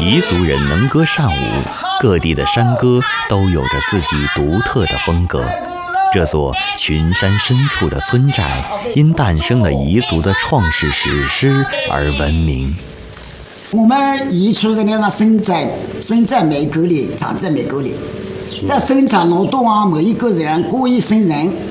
彝族人能歌善舞，各地的山歌都有着自己独特的风格。这座群山深处的村寨，因诞生了彝族的创世史诗而闻名。 我们彝族人呢，生在梅沟里，长在梅沟里，在生产劳动啊，每一个人过一生人